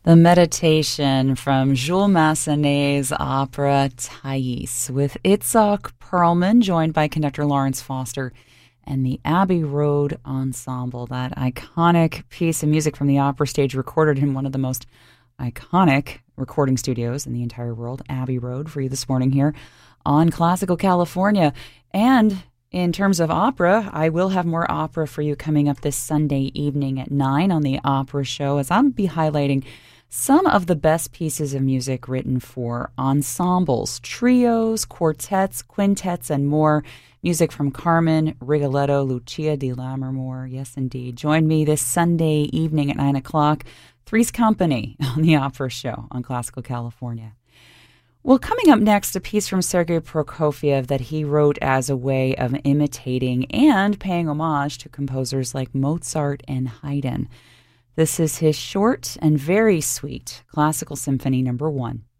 The Meditation from Jules Massenet's opera Thais, with Itzhak Perlman, joined by conductor Lawrence Foster, and the Abbey Road Ensemble, that iconic piece of music from the opera stage recorded in one of the most iconic recording studios in the entire world, Abbey Road, for you this morning here on Classical California. And in terms of opera, I will have more opera for you coming up this Sunday evening at 9 on the Opera Show, as I'll be highlighting some of the best pieces of music written for ensembles, trios, quartets, quintets, and more. Music from Carmen, Rigoletto, Lucia di Lammermoor. Yes, indeed. Join me this Sunday evening at 9 o'clock. Three's Company on the Opera Show on Classical California. Well, coming up next, a piece from Sergei Prokofiev that he wrote as a way of imitating and paying homage to composers like Mozart and Haydn. This is his short and very sweet Classical Symphony No. 1.